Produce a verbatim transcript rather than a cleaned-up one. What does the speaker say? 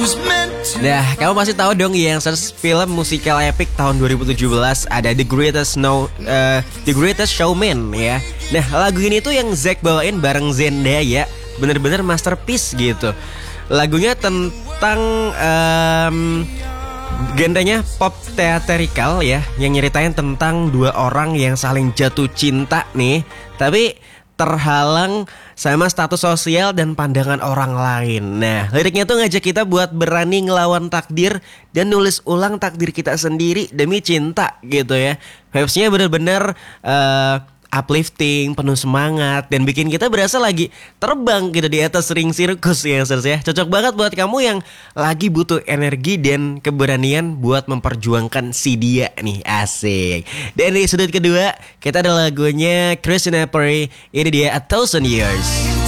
Nah, kamu pasti tahu dong yang search film musikal epic tahun dua ribu tujuh belas ada The Greatest No uh, The Greatest Showman ya. Nah, lagu ini tuh yang Zack bawain bareng Zendaya, bener-bener masterpiece gitu. Lagunya tentang um, genrenya pop theatrical ya, yang nyeritain tentang dua orang yang saling jatuh cinta nih, tapi terhalang sama status sosial dan pandangan orang lain. Nah, liriknya tuh ngajak kita buat berani ngelawan takdir dan nulis ulang takdir kita sendiri demi cinta gitu ya. Vibes-nya bener-bener uh, uplifting, penuh semangat, dan bikin kita berasa lagi terbang gitu di atas ring sirkus ya, Sirs ya. Cocok banget buat kamu yang lagi butuh energi dan keberanian buat memperjuangkan si dia nih, asik. Dan di sudut kedua kita ada lagunya Christina Perri, ini dia A Thousand Years.